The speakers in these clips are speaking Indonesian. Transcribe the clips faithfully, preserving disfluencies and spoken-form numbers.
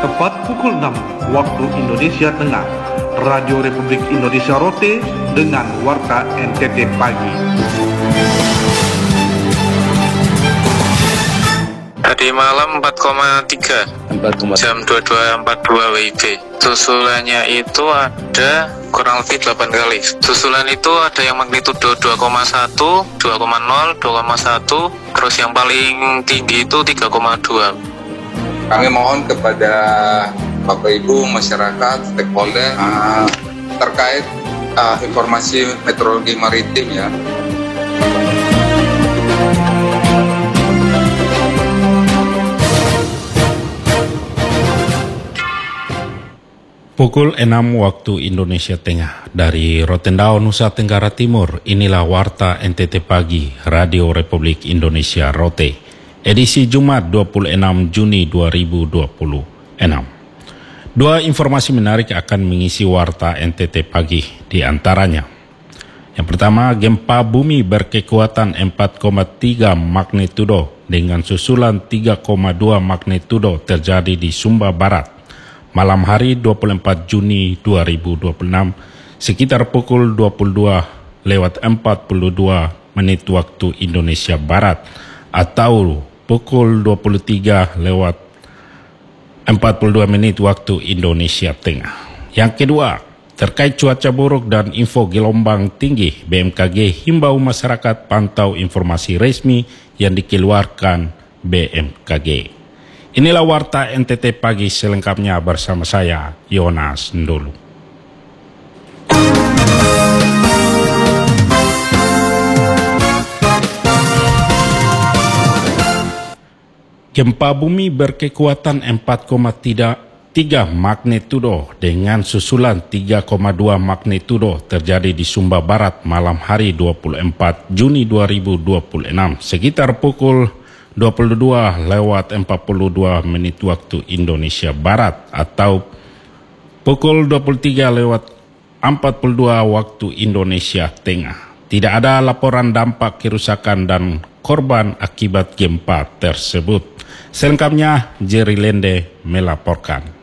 Tepat pukul enam waktu Indonesia Tengah, Radio Republik Indonesia Rote dengan Warta N T T Pagi. Tadi malam empat koma tiga jam dua puluh dua empat puluh dua W I B. Susulannya itu ada kurang lebih delapan kali. Susulan itu ada yang magnitudo dua koma satu, dua koma nol, dua koma satu, terus yang paling tinggi itu tiga koma dua. Kami mohon kepada Bapak Ibu, masyarakat, stakeholder uh, terkait uh, informasi meteorologi maritim ya. Pukul enam waktu Indonesia Tengah dari Rotendao, Nusa Tenggara Timur. Inilah Warta N T T Pagi Radio Republik Indonesia Rote, edisi Jumat dua puluh enam Juni dua ribu dua puluh enam. Dua informasi menarik akan mengisi Warta N T T Pagi, di antaranya. Yang pertama, gempa bumi berkekuatan empat koma tiga magnitudo dengan susulan tiga koma dua magnitudo terjadi di Sumba Barat malam hari dua puluh empat Juni dua ribu dua puluh enam sekitar pukul dua puluh dua lewat empat puluh dua menit waktu Indonesia Barat atau pukul dua puluh tiga lewat empat puluh dua menit waktu Indonesia Tengah. Yang kedua, terkait cuaca buruk dan info gelombang tinggi, B M K G himbau masyarakat pantau informasi resmi yang dikeluarkan B M K G. Inilah Warta N T T Pagi selengkapnya bersama saya, Yonas Ndulu. Gempa bumi berkekuatan empat koma tiga magnitudo dengan susulan tiga koma dua magnitudo terjadi di Sumba Barat malam hari dua puluh empat Juni dua ribu dua puluh enam sekitar pukul dua puluh dua lewat empat puluh dua menit waktu Indonesia Barat atau pukul dua puluh tiga lewat empat puluh dua waktu Indonesia Tengah. Tidak ada laporan dampak kerusakan dan korban akibat gempa tersebut. Selengkapnya Jerry Lende melaporkan.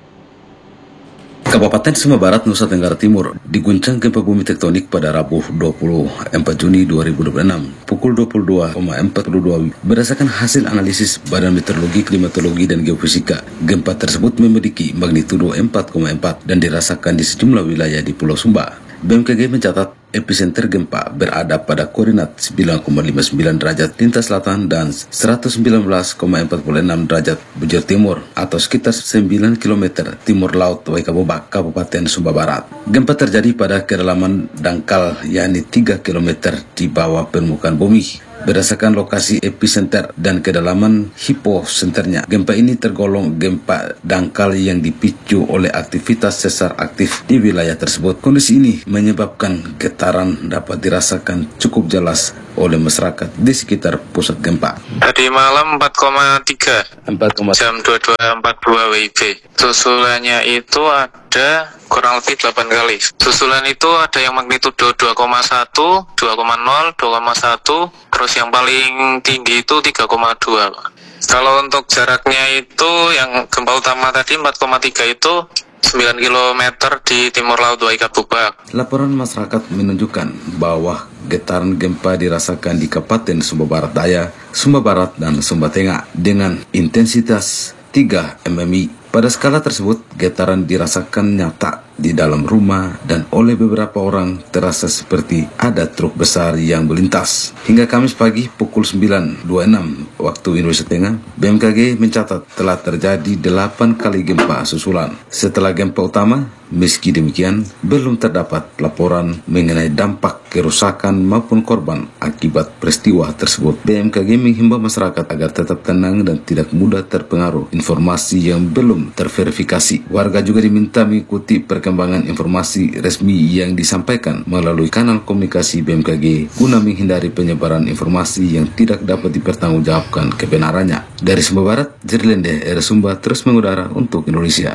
Kabupaten Sumba Barat, Nusa Tenggara Timur diguncang gempa bumi tektonik pada Rabu dua puluh empat Juni dua ribu dua puluh enam pukul dua puluh dua koma empat puluh dua. Berdasarkan hasil analisis Badan Meteorologi, Klimatologi, dan Geofisika, gempa tersebut memiliki magnitudo empat koma empat dan dirasakan di sejumlah wilayah di Pulau Sumba. B M K G mencatat epicenter gempa berada pada koordinat sembilan koma lima sembilan derajat lintas selatan dan seratus sembilan belas koma empat enam derajat bujur timur atau sekitar sembilan kilometer timur laut Waikabubak, Kabupaten Sumba Barat. Gempa terjadi pada kedalaman dangkal yakni tiga kilometer di bawah permukaan bumi. Berdasarkan lokasi epicenter dan kedalaman hiposenternya, gempa ini tergolong gempa dangkal yang dipicu oleh aktivitas sesar aktif di wilayah tersebut. Kondisi ini menyebabkan getaran dapat dirasakan cukup jelas oleh masyarakat di sekitar pusat gempa. Tadi malam empat koma tiga jam dua puluh dua empat puluh dua W I B. Susulannya itu ada kurang lebih delapan kali. Susulan itu ada yang magnitudo dua koma satu, dua koma nol, dua koma satu, terus yang paling tinggi itu tiga koma dua. Kalau untuk jaraknya itu yang gempa utama tadi empat koma tiga itu sembilan kilometer di timur laut Waikabubak. Laporan masyarakat menunjukkan bahwa getaran gempa dirasakan di Kabupaten Sumba Barat Daya, Sumba Barat, dan Sumba Tengah dengan intensitas tiga M M I. Pada skala tersebut, getaran dirasakan nyata di dalam rumah dan oleh beberapa orang terasa seperti ada truk besar yang melintas. Hingga Kamis pagi pukul sembilan dua puluh enam waktu Indonesia Tengah, B M K G mencatat telah terjadi delapan kali gempa susulan. Setelah gempa utama, meski demikian, belum terdapat laporan mengenai dampak kerusakan maupun korban akibat peristiwa tersebut. B M K G menghimbau masyarakat agar tetap tenang dan tidak mudah terpengaruh informasi yang belum terverifikasi. Warga juga diminta mengikuti perkembangan informasi resmi yang disampaikan melalui kanal komunikasi B M K G guna menghindari penyebaran informasi yang tidak dapat dipertanggungjawabkan kebenarannya. Dari Sumba Barat, Jerlende R. Sumba terus mengudara untuk Indonesia.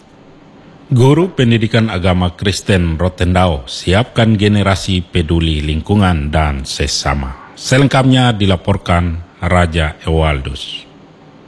Guru Pendidikan Agama Kristen Rotendao siapkan generasi peduli lingkungan dan sesama. Selengkapnya dilaporkan Raja Ewaldus.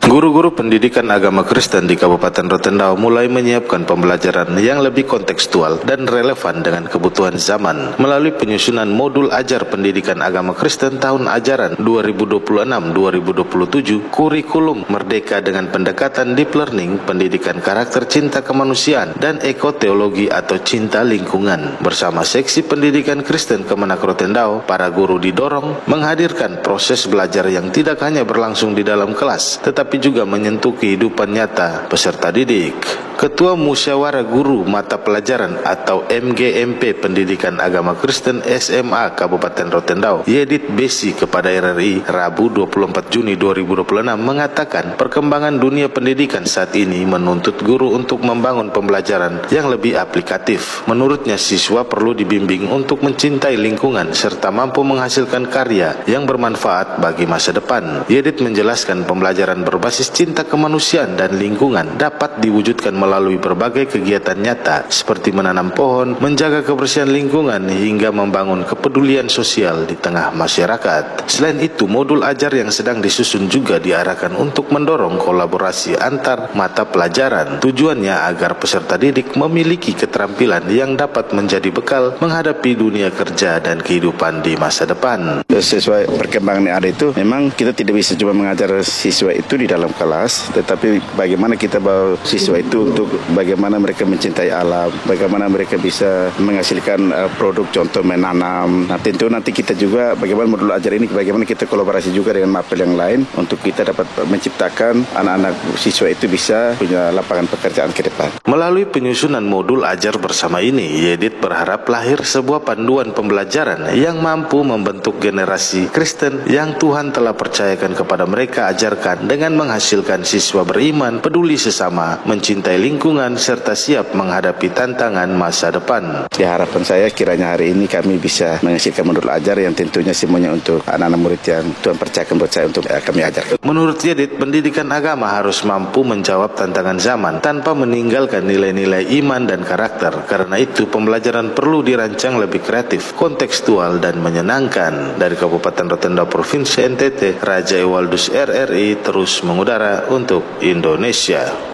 Guru-guru pendidikan agama Kristen di Kabupaten Rotendao mulai menyiapkan pembelajaran yang lebih kontekstual dan relevan dengan kebutuhan zaman melalui penyusunan modul ajar pendidikan agama Kristen tahun ajaran dua ribu dua puluh enam dua ribu dua puluh tujuh, kurikulum Merdeka dengan pendekatan deep learning, pendidikan karakter cinta kemanusiaan, dan ekoteologi atau cinta lingkungan. Bersama seksi pendidikan Kristen Kemenak Rotendao, para guru didorong menghadirkan proses belajar yang tidak hanya berlangsung di dalam kelas, tetapi juga menyentuh kehidupan nyata peserta didik. Ketua Musyawarah Guru Mata Pelajaran atau M G M P Pendidikan Agama Kristen S M A Kabupaten Rotendao, Yedit Besi kepada R R I, Rabu dua puluh empat Juni dua ribu dua puluh enam mengatakan perkembangan dunia pendidikan saat ini menuntut guru untuk membangun pembelajaran yang lebih aplikatif. Menurutnya, siswa perlu dibimbing untuk mencintai lingkungan serta mampu menghasilkan karya yang bermanfaat bagi masa depan. Yedit menjelaskan pembelajaran berbasis cinta kemanusiaan dan lingkungan dapat diwujudkan melalui berbagai kegiatan nyata seperti menanam pohon, menjaga kebersihan lingkungan, hingga membangun kepedulian sosial di tengah masyarakat. Selain itu, modul ajar yang sedang disusun juga diarahkan untuk mendorong kolaborasi antar mata pelajaran. Tujuannya agar peserta didik memiliki keterampilan yang dapat menjadi bekal menghadapi dunia kerja dan kehidupan di masa depan. Sesuai perkembangan yang ada itu, memang kita tidak bisa cuma mengajar siswa itu di dalam kelas, tetapi bagaimana kita bawa siswa itu untuk bagaimana mereka mencintai alam, bagaimana mereka bisa menghasilkan uh, produk, contoh menanam. Nah, tentu nanti kita juga bagaimana modul ajar ini, bagaimana kita kolaborasi juga dengan mapel yang lain untuk kita dapat menciptakan anak-anak siswa itu bisa punya lapangan pekerjaan ke depan. Melalui penyusunan modul ajar bersama ini, Yedit berharap lahir sebuah panduan pembelajaran yang mampu membentuk generasi Kristen yang Tuhan telah percayakan kepada mereka ajarkan dengan menghasilkan siswa beriman, peduli sesama, mencintai lingkungan, serta siap menghadapi tantangan masa depan. Di harapan saya kiranya hari ini kami bisa menghasilkan modul ajar yang tentunya semuanya untuk anak-anak murid yang Tuhan percayakan buat saya untuk kami ajarkan. Menurut Yedit, pendidikan agama harus mampu menjawab tantangan zaman tanpa meninggalkan nilai-nilai iman dan karakter. Karena itu, pembelajaran perlu dirancang lebih kreatif, kontekstual, dan menyenangkan. Dari Kabupaten Rotendao, Provinsi N T T, Raja Ewaldus R R I terus mengudara untuk Indonesia.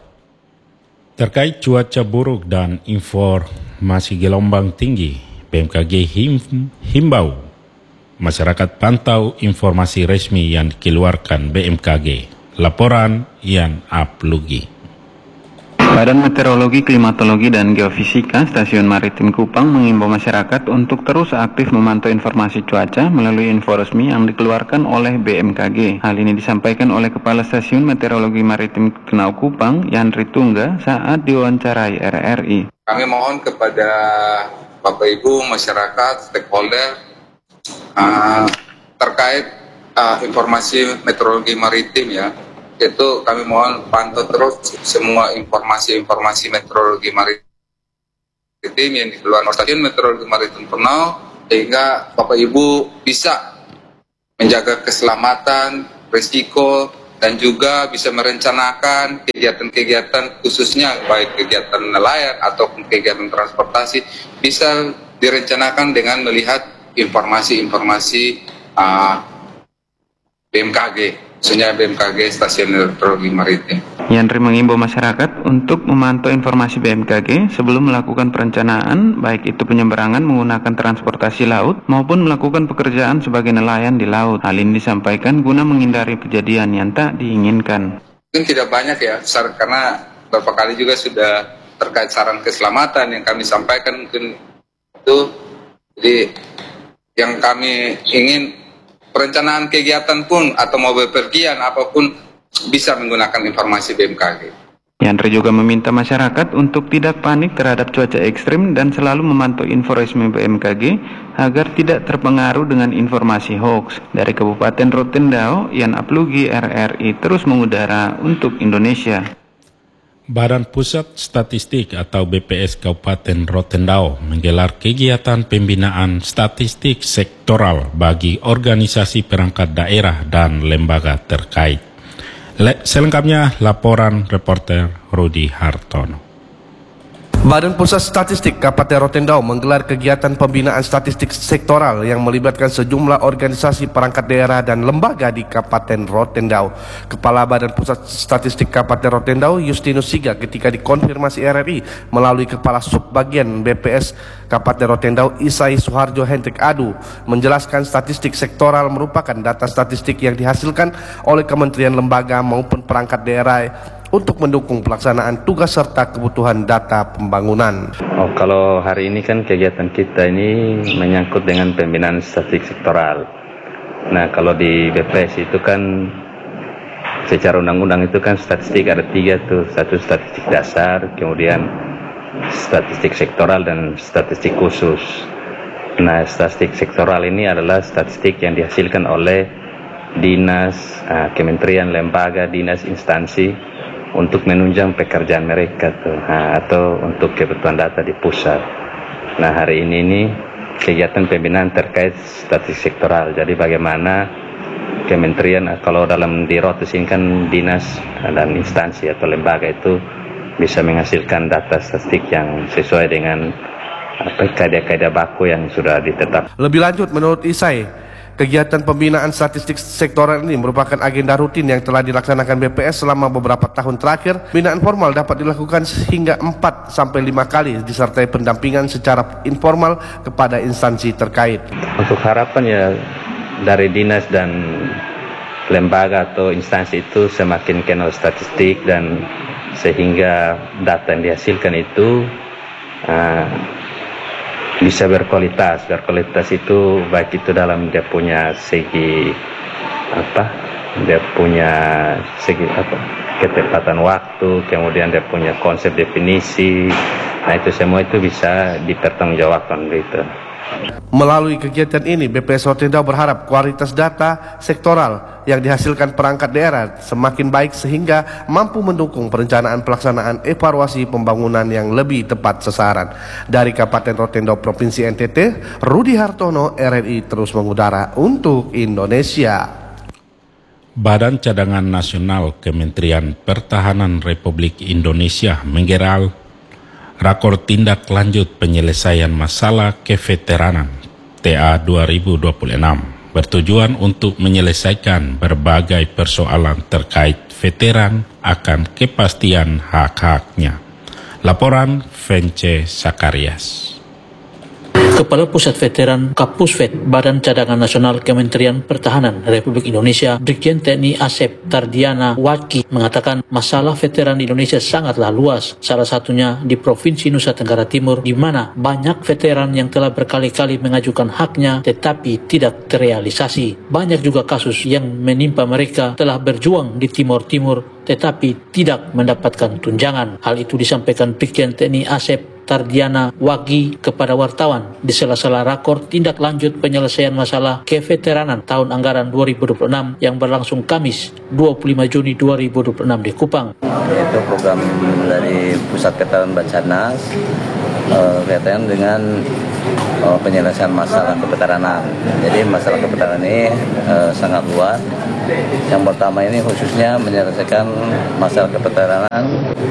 Terkait cuaca buruk dan informasi gelombang tinggi, B M K G him, himbau masyarakat pantau informasi resmi yang dikeluarkan B M K G. Laporan Ian Aplugi. Badan Meteorologi, Klimatologi, dan Geofisika Stasiun Maritim Kupang mengimbau masyarakat untuk terus aktif memantau informasi cuaca melalui info resmi yang dikeluarkan oleh B M K G. Hal ini disampaikan oleh Kepala Stasiun Meteorologi Maritim Kenau Kupang, Yandri Tungga, saat diwawancarai R R I. Kami mohon kepada Bapak Ibu, masyarakat, stakeholder uh, terkait uh, informasi meteorologi maritim ya. Itu kami mohon pantau terus semua informasi-informasi meteorologi maritim yang dikeluarkan Stasiun Meteorologi Maritim Kenau, sehingga Bapak Ibu bisa menjaga keselamatan, risiko, dan juga bisa merencanakan kegiatan-kegiatan khususnya baik kegiatan nelayan ataupun kegiatan transportasi bisa direncanakan dengan melihat informasi-informasi uh, B M K G. Khususnya B M K G Stasiun Meteorologi Maritim. Yandri mengimbau masyarakat untuk memantau informasi B M K G sebelum melakukan perencanaan, baik itu penyeberangan menggunakan transportasi laut maupun melakukan pekerjaan sebagai nelayan di laut. Hal ini disampaikan guna menghindari kejadian yang tak diinginkan. Mungkin tidak banyak ya, karena beberapa kali juga sudah terkait saran keselamatan yang kami sampaikan mungkin itu. Jadi yang kami ingin perencanaan kegiatan pun atau mau bepergian apapun bisa menggunakan informasi B M K G. Yandri juga meminta masyarakat untuk tidak panik terhadap cuaca ekstrim dan selalu memantau info resmi B M K G agar tidak terpengaruh dengan informasi hoax. Dari Kabupaten Rotendao, Ian Aplugi, R R I terus mengudara untuk Indonesia. Badan Pusat Statistik atau B P S Kabupaten Rotendao menggelar kegiatan pembinaan statistik sektoral bagi organisasi perangkat daerah dan lembaga terkait. Le- selengkapnya laporan reporter Rudi Hartono. Badan Pusat Statistik Kabupaten Rotendau menggelar kegiatan pembinaan statistik sektoral yang melibatkan sejumlah organisasi perangkat daerah dan lembaga di Kabupaten Rotendau. Kepala Badan Pusat Statistik Kabupaten Rotendau, Justinus Siga, ketika dikonfirmasi R R I melalui Kepala Subbagian B P S Kabupaten Rotendau, Isai Suharjo Hendrik Adu, menjelaskan statistik sektoral merupakan data statistik yang dihasilkan oleh kementerian lembaga maupun perangkat daerah untuk mendukung pelaksanaan tugas serta kebutuhan data pembangunan. Oh, kalau hari ini kan kegiatan kita ini menyangkut dengan pembinaan statistik sektoral. Nah, kalau di B P S itu kan secara undang-undang itu kan statistik ada tiga tuh, satu statistik dasar, kemudian statistik sektoral dan statistik khusus. Nah, statistik sektoral ini adalah statistik yang dihasilkan oleh dinas, uh, kementerian, lembaga, dinas, instansi untuk menunjang pekerjaan mereka tuh, nah, atau untuk kebutuhan data di pusat. Nah, hari ini ini kegiatan pembinaan terkait statistik sektoral. Jadi bagaimana kementerian, kalau dalam di Rotes ini kan dinas dan instansi atau lembaga itu bisa menghasilkan data statistik yang sesuai dengan apa kaidah-kaidah baku yang sudah ditetapkan. Lebih lanjut, menurut Isai, kegiatan pembinaan statistik sektoral ini merupakan agenda rutin yang telah dilaksanakan B P S selama beberapa tahun terakhir. Binaan formal dapat dilakukan hingga empat sampai lima kali disertai pendampingan secara informal kepada instansi terkait. Untuk harapan ya dari dinas dan lembaga atau instansi itu semakin kenal statistik dan sehingga data yang dihasilkan itu uh, bisa berkualitas. Berkualitas itu baik itu dalam dia punya segi apa, dia punya segi apa, ketepatan waktu, kemudian dia punya konsep definisi. Nah, itu semua itu bisa dipertanggungjawabkan gitu. Melalui kegiatan ini, B P S Rotendau berharap kualitas data sektoral yang dihasilkan perangkat daerah semakin baik sehingga mampu mendukung perencanaan pelaksanaan evaluasi pembangunan yang lebih tepat sasaran. Dari Kabupaten Rotendau, Provinsi N T T, Rudi Hartono, R R I terus mengudara untuk Indonesia. Badan Cadangan Nasional Kementerian Pertahanan Republik Indonesia menggelar Rakor Tindak Lanjut Penyelesaian Masalah Keveteranan T A dua ribu dua puluh enam bertujuan untuk menyelesaikan berbagai persoalan terkait veteran akan kepastian hak-haknya. Laporan Vence Sakarias. Kepala Pusat Veteran Kapusvet Badan Cadangan Nasional Kementerian Pertahanan Republik Indonesia, Brigjen T N I Asep Tardiana Waki, mengatakan masalah veteran di Indonesia sangatlah luas, salah satunya di Provinsi Nusa Tenggara Timur, di mana banyak veteran yang telah berkali-kali mengajukan haknya tetapi tidak terrealisasi. Banyak juga kasus yang menimpa mereka telah berjuang di Timur Timur tetapi tidak mendapatkan tunjangan. Hal itu disampaikan Brigjen T N I Asep Tardiana Wagi kepada wartawan di sela-sela rakor tindak lanjut penyelesaian masalah keveteranan tahun anggaran dua ribu dua puluh enam yang berlangsung Kamis dua puluh lima Juni dua ribu dua puluh enam di Kupang. Itu program dari Pusat Veteran Basarnas uh, kaitan dengan uh, penyelesaian masalah keveteranan. Jadi masalah keveteranan ini uh, sangat luas. Yang pertama ini khususnya menyelesaikan masalah keveteranan.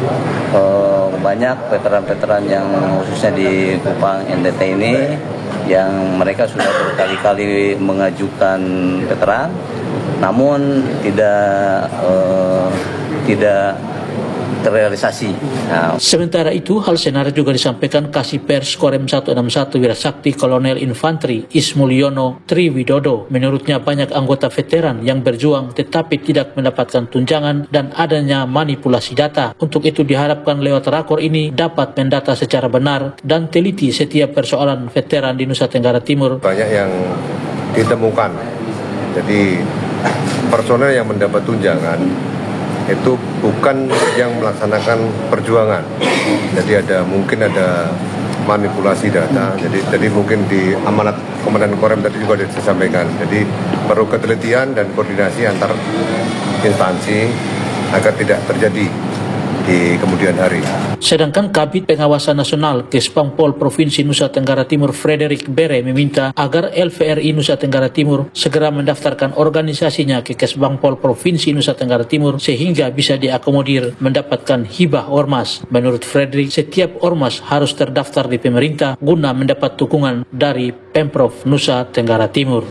Uh, banyak veteran-veteran yang khususnya di Kupang N T T ini yang mereka sudah berkali-kali mengajukan veteran, namun tidak uh, tidak terrealisasi. Nah. Sementara itu, hal senada juga disampaikan Kasih Pers Korem seratus enam puluh satu Wirasakti Kolonel Infantri Ismulyono Triwidodo. Menurutnya banyak anggota veteran yang berjuang tetapi tidak mendapatkan tunjangan dan adanya manipulasi data. Untuk itu diharapkan lewat rakor ini dapat mendata secara benar dan teliti setiap persoalan veteran di Nusa Tenggara Timur. Banyak yang ditemukan. Jadi personel yang mendapat tunjangan itu bukan yang melaksanakan perjuangan. Jadi ada mungkin ada manipulasi data. Jadi jadi mungkin di amanat Komandan Korem tadi juga disampaikan. Jadi perlu ketelitian dan koordinasi antar instansi agar tidak terjadi di di kemudian hari. Sedangkan Kabid Pengawasan Nasional Kesbangpol Provinsi Nusa Tenggara Timur Frederick Bere meminta agar L V R I Nusa Tenggara Timur segera mendaftarkan organisasinya ke Kesbangpol Provinsi Nusa Tenggara Timur sehingga bisa diakomodir mendapatkan hibah ormas. Menurut Frederick, setiap ormas harus terdaftar di pemerintah guna mendapat dukungan dari Pemprov Nusa Tenggara Timur.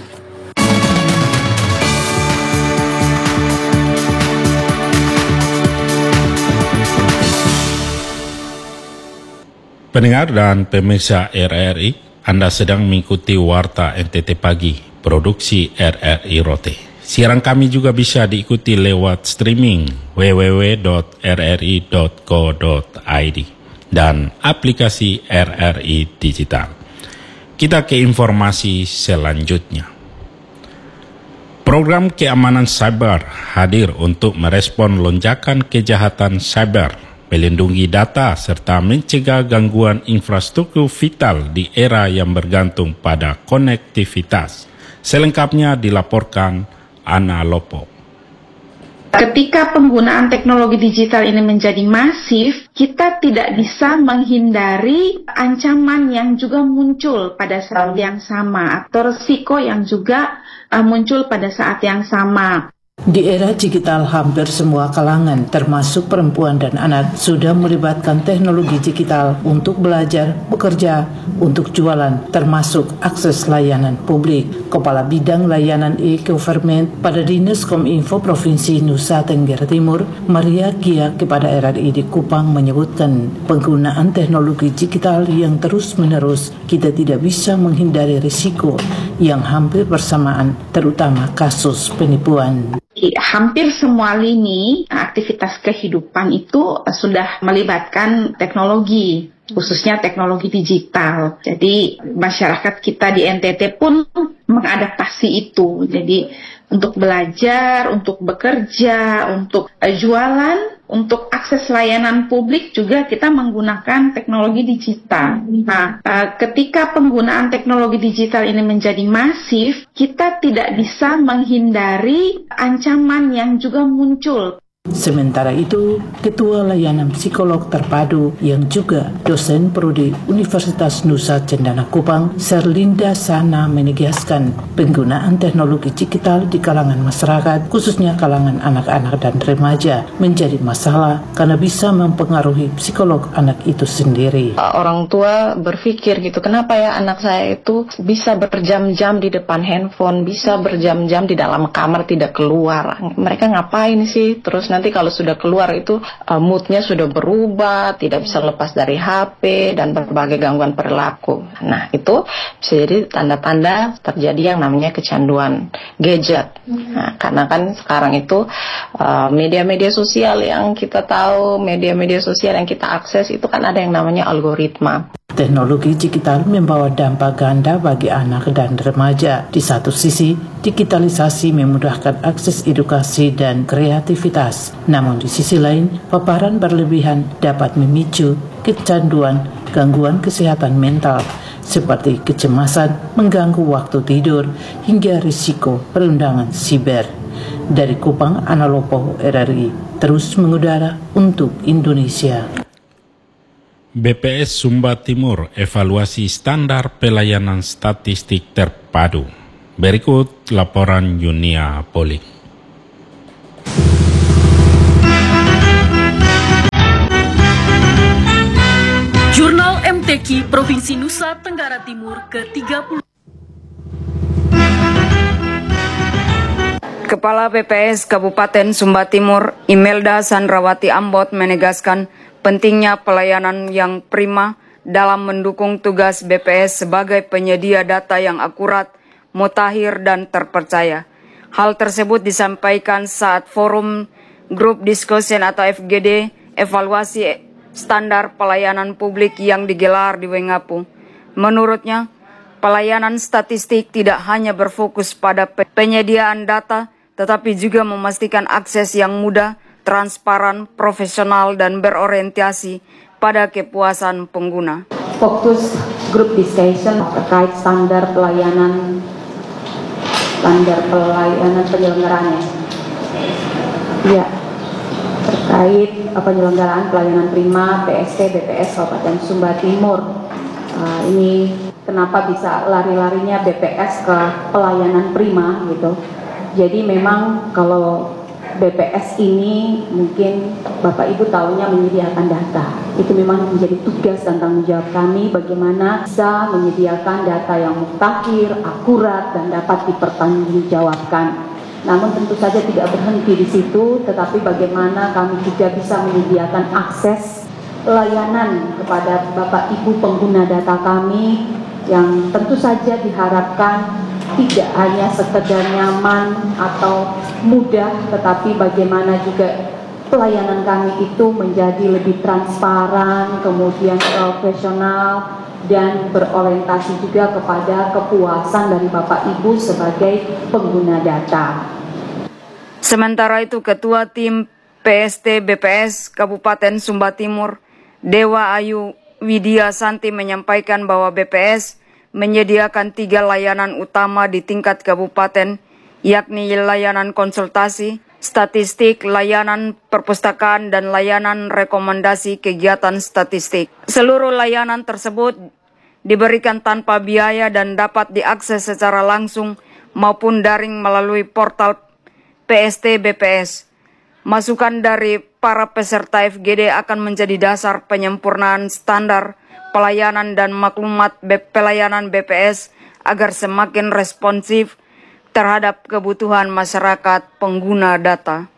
Pendengar dan pemirsa R R I, Anda sedang mengikuti Warta N T T Pagi, produksi R R I Rote. Siaran kami juga bisa diikuti lewat streaming w w w dot r r i dot co dot i d dan aplikasi R R I Digital. Kita ke informasi selanjutnya. Program keamanan cyber hadir untuk merespon lonjakan kejahatan cyber, melindungi data serta mencegah gangguan infrastruktur vital di era yang bergantung pada konektivitas. Selengkapnya dilaporkan Ana Lopo. Ketika penggunaan teknologi digital ini menjadi masif, kita tidak bisa menghindari ancaman yang juga muncul pada saat yang sama atau risiko yang juga uh, muncul pada saat yang sama. Di era digital, hampir semua kalangan, termasuk perempuan dan anak, sudah melibatkan teknologi digital untuk belajar, bekerja, untuk jualan, termasuk akses layanan publik. Kepala Bidang Layanan E-Government pada Dinas Kominfo Provinsi Nusa Tenggara Timur, Maria Gia kepada R R I di Kupang menyebutkan, penggunaan teknologi digital yang terus-menerus, kita tidak bisa menghindari risiko yang hampir bersamaan, terutama kasus penipuan. Hampir semua lini aktivitas kehidupan itu sudah melibatkan teknologi, khususnya teknologi digital. Jadi masyarakat kita di N T T pun mengadaptasi itu. Jadi untuk belajar, untuk bekerja, untuk uh, jualan, untuk akses layanan publik juga kita menggunakan teknologi digital. Nah, uh, ketika penggunaan teknologi digital ini menjadi masif, kita tidak bisa menghindari ancaman yang juga muncul. Sementara itu, Ketua Layanan Psikolog Terpadu yang juga dosen prodi Universitas Nusa Cendana Kupang, Serlinda Sana menegaskan penggunaan teknologi digital di kalangan masyarakat, khususnya kalangan anak-anak dan remaja, menjadi masalah karena bisa mempengaruhi psikolog anak itu sendiri. Orang tua berpikir gitu, kenapa ya anak saya itu bisa berjam-jam di depan handphone, bisa berjam-jam di dalam kamar tidak keluar. Mereka ngapain sih? Terus nanti kalau sudah keluar itu uh, moodnya sudah berubah, tidak bisa lepas dari H P dan berbagai gangguan perilaku. Nah itu bisa jadi tanda-tanda terjadi yang namanya kecanduan gadget. Nah, karena kan sekarang itu uh, media-media sosial yang kita tahu, media-media sosial yang kita akses itu kan ada yang namanya algoritma. Teknologi digital membawa dampak ganda bagi anak dan remaja. Di satu sisi, digitalisasi memudahkan akses edukasi dan kreativitas. Namun di sisi lain, paparan berlebihan dapat memicu kecanduan, gangguan kesehatan mental, seperti kecemasan, mengganggu waktu tidur, hingga risiko perundangan siber. Dari Kupang, Ana Lopo, R R I, terus mengudara untuk Indonesia. B P S Sumba Timur evaluasi standar pelayanan statistik terpadu. Berikut laporan Yunia Poli. Jurnal M T Q Provinsi Nusa Tenggara Timur ke tiga puluh. Kepala B P S Kabupaten Sumba Timur, Imelda Sandrawati Ambot menegaskan pentingnya pelayanan yang prima dalam mendukung tugas B P S sebagai penyedia data yang akurat, mutakhir, dan terpercaya. Hal tersebut disampaikan saat forum Group Discussion atau F G D evaluasi standar pelayanan publik yang digelar di Wengapu. Menurutnya, pelayanan statistik tidak hanya berfokus pada penyediaan data, tetapi juga memastikan akses yang mudah, transparan, profesional, dan berorientasi pada kepuasan pengguna. Fokus grup discussion terkait standar pelayanan standar pelayanan penyelenggaranya. Ya, terkait terkait penyelenggaraan pelayanan prima P S T B P S Kabupaten Sumba Timur. Uh, ini kenapa bisa lari-larinya B P S ke pelayanan prima gitu. Jadi memang kalau B P S ini mungkin Bapak Ibu tahunya menyediakan data. Itu memang menjadi tugas dan tanggung jawab kami bagaimana bisa menyediakan data yang mutakhir, akurat dan dapat dipertanggungjawabkan. Namun tentu saja tidak berhenti di situ, tetapi bagaimana kami juga bisa menyediakan akses layanan kepada Bapak Ibu pengguna data kami yang tentu saja diharapkan tidak hanya sekedar nyaman atau mudah, tetapi bagaimana juga pelayanan kami itu menjadi lebih transparan, kemudian profesional, dan berorientasi juga kepada kepuasan dari Bapak Ibu sebagai pengguna data. Sementara itu, Ketua Tim P S T B P S Kabupaten Sumba Timur, Dewa Ayu Widya Santi menyampaikan bahwa B P S menyediakan tiga layanan utama di tingkat kabupaten, yakni layanan konsultasi, statistik, layanan perpustakaan, dan layanan rekomendasi kegiatan statistik. Seluruh layanan tersebut diberikan tanpa biaya dan dapat diakses secara langsung maupun daring melalui portal P S T B P S. Masukan dari para peserta F G D akan menjadi dasar penyempurnaan standar pelayanan dan maklumat pelayanan B P S agar semakin responsif terhadap kebutuhan masyarakat pengguna data.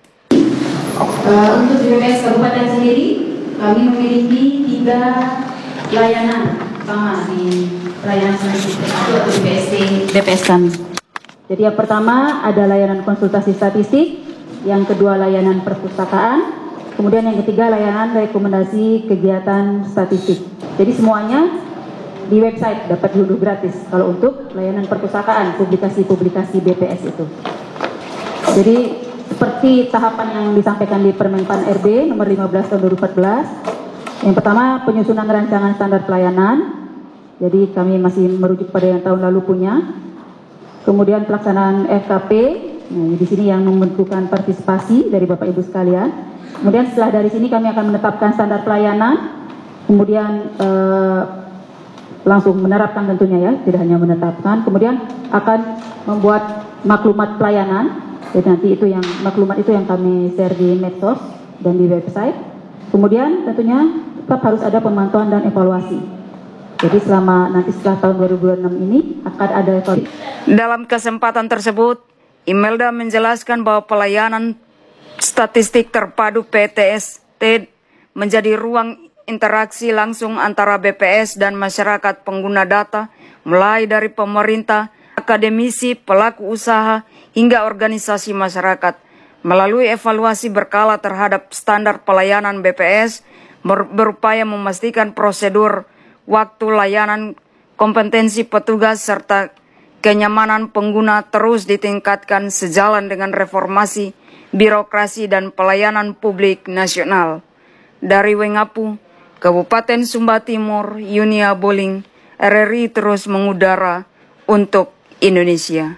Uh, untuk B P S Kabupaten sendiri, kami memiliki tiga layanan utama di pelayanan statistik atau B P S B P S kami. Jadi yang pertama ada layanan konsultasi statistik, yang kedua layanan perpustakaan, kemudian yang ketiga layanan rekomendasi kegiatan statistik. Jadi semuanya di website dapat diunduh gratis kalau untuk layanan perpustakaan, publikasi-publikasi B P S itu. Jadi seperti tahapan yang disampaikan di Permenpan R B nomor lima belas tahun dua ribu empat belas. Yang pertama penyusunan rancangan standar pelayanan. Jadi kami masih merujuk pada yang tahun lalu punya. Kemudian pelaksanaan F K P. Nah, di sini yang menentukan partisipasi dari Bapak Ibu sekalian. Kemudian setelah dari sini kami akan menetapkan standar pelayanan. Kemudian eh, langsung menerapkan tentunya ya, tidak hanya menetapkan. Kemudian akan membuat maklumat pelayanan. Jadi nanti itu yang maklumat itu yang kami share di medsos dan di website. Kemudian tentunya tetap harus ada pemantauan dan evaluasi. Jadi selama nanti setelah tahun dua ribu dua puluh enam ini akan ada evaluasi. Dalam kesempatan tersebut, Imelda menjelaskan bahwa pelayanan statistik terpadu P T S T menjadi ruang interaksi langsung antara B P S dan masyarakat pengguna data, mulai dari pemerintah, akademisi, pelaku usaha, hingga organisasi masyarakat. Melalui evaluasi berkala terhadap standar pelayanan B P S, ber berupaya memastikan prosedur, waktu layanan, kompetensi petugas, serta kenyamanan pengguna terus ditingkatkan sejalan dengan reformasi birokrasi dan pelayanan publik nasional. Dari Wengapu, Kabupaten Sumba Timur, Yunia Boling, R R I terus mengudara untuk Indonesia.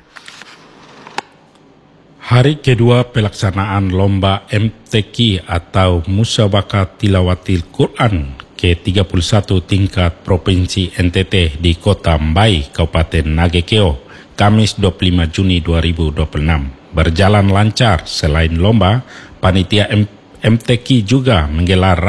Hari kedua pelaksanaan Lomba M T Q atau Musyawarah Tilawatil Quran ke tiga puluh satu tingkat Provinsi N T T di Kota Mbai, Kabupaten Nagekeo, Kamis dua puluh lima Juni dua ribu dua puluh enam. Berjalan lancar. Selain lomba, panitia M T Q juga menggelar